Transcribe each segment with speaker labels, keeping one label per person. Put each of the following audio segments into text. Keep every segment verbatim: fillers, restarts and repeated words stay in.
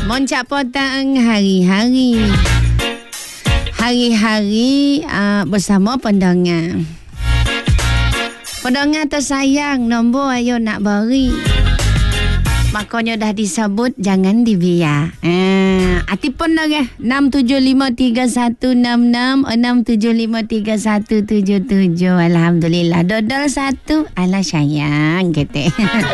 Speaker 1: Moncak potang hari-hari. Hari-hari uh, bersama pendengar. Pendengar tersayang, nombor ayo nak beri. Makanya dah disebut, jangan dibiar. Eh, hati pun dah ke? enam tujuh lima tiga satu enam enam, enam tujuh lima tiga satu tujuh tujuh. Alhamdulillah. Dodol satu. Alah sayang, kata.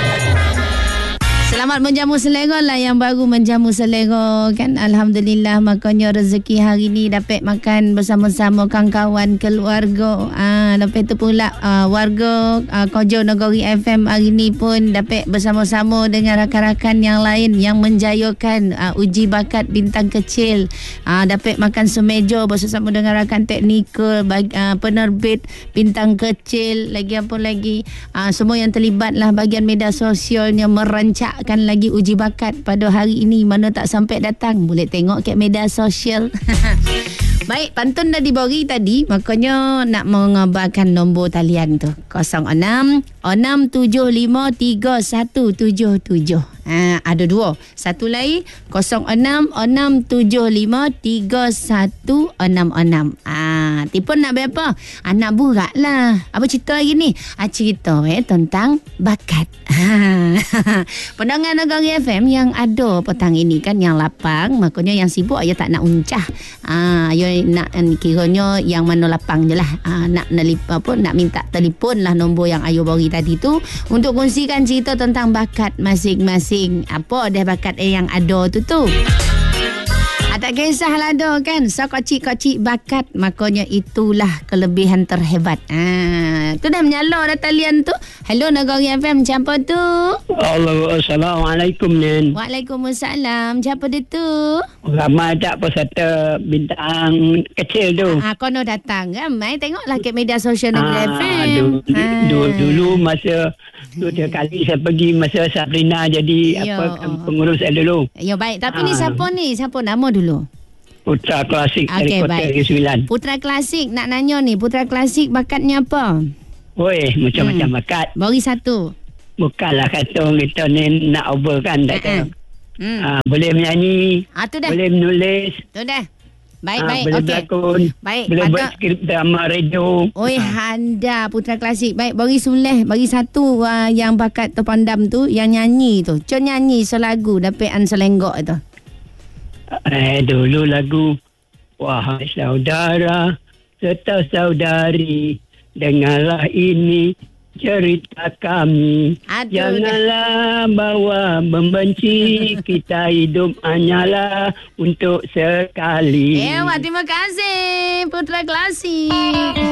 Speaker 1: Selamat menjamu selera lah yang baru menjamu selera kan. Alhamdulillah, makanya rezeki hari ni dapat makan bersama-sama kawan-kawan keluarga. Ah, lepas tu pula ah, warga ah, Kojo Negeri F M hari ni pun dapat bersama-sama dengan rakan-rakan yang lain yang menjayakan ah, uji bakat bintang kecil. Ah, dapat makan semeja bersama dengan rakan teknikal, bagi, ah, penerbit bintang kecil, lagi apa lagi. Ah, semua yang terlibat lah bahagian media sosialnya merancak kan lagi uji bakat pada hari ini. Mana tak sampai datang, boleh tengok kat media sosial. Baik, pantun dah diberi tadi, makanya nak mengabarkan nombor talian tu kosong enam enam tujuh lima tiga satu tujuh tujuh. Ha, ada dua. Satu lagi kosong enam enam tujuh lima tiga satu enam enam. Ah, tipu nak berapa? Anak burak lah. Apa cerita hari ni? Ah, cerita eh tentang bakat. Ha. Pendengar Negeri F M yang ada petang ini kan yang lapang, makanya yang sibuk ayo tak nak uncah. Ah, ayo nak kiranya yang mana lapang je lah. Ah, nak nelip, apa nak minta telefon lah nombor yang ayo bagi tadi tu untuk kongsikan cerita tentang bakat masing-masing. Apa dah bakat eh yang ada tu tu. Tak kisahlah dah kan. So kocik-kocik bakat, makanya itulah kelebihan terhebat. Ah, tu dah menyala dah talian tu. Hello Negeri F M, siapa tu?
Speaker 2: Allah, Assalamualaikum Nen.
Speaker 1: Waalaikumsalam. Siapa dia tu?
Speaker 2: Ramai tak peserta bintang kecil tu.
Speaker 1: Ah, kono datang ramai. Tengoklah ke media sosial Negeri ah, F M.
Speaker 2: Dulu, ah. dulu, dulu masa dua tiga kali saya pergi masa Sabrina jadi Yo. apa pengurus dulu.
Speaker 1: Ya baik. Tapi ah. ni siapa ni? Siapa nama dulu?
Speaker 2: Putra Klasik dari
Speaker 1: okay,
Speaker 2: Kota
Speaker 1: baik.
Speaker 2: Negeri Sembilan.
Speaker 1: Putra Klasik, nak nanya ni, Putra Klasik bakatnya apa?
Speaker 2: Oi, macam-macam hmm. bakat.
Speaker 1: Bagi satu.
Speaker 2: Bukanlah kata kita ni nak over kan, tak uh-uh. hmm. uh, boleh menyanyi,
Speaker 1: ah, tu dah.
Speaker 2: boleh menulis.
Speaker 1: Tu dah. Baik,
Speaker 2: uh,
Speaker 1: baik.
Speaker 2: Boleh
Speaker 1: okay.
Speaker 2: berlakon.
Speaker 1: Baik.
Speaker 2: Boleh
Speaker 1: pada...
Speaker 2: buat skrip drama radio.
Speaker 1: Oi,
Speaker 2: uh.
Speaker 1: handa Putra Klasik. Baik, bagi Suleh, bagi satu uh, yang bakat terpandam tu, yang nyanyi tu. Cuma nyanyi selagu dapetan selenggok tu.
Speaker 2: Eh, dulu lagu wahai saudara serta saudari, dengarlah ini cerita kami. Aduh, janganlah dah. bawa membenci, kita hidup hanyalah untuk sekali.
Speaker 1: Eh, terima kasih Putra Klasik.